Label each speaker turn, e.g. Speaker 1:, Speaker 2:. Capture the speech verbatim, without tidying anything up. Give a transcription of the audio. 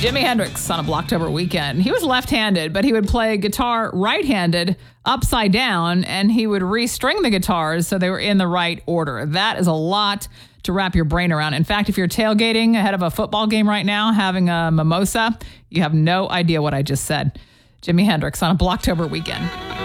Speaker 1: Jimi Hendrix on a Blocktober weekend. He was left-handed, but he would play guitar right-handed, upside down, and he would restring the guitars so they were in the right order. That is a lot to wrap your brain around. In fact, if you're tailgating ahead of a football game right now, having a mimosa, you have no idea what I just said. Jimi Hendrix on a Blocktober weekend.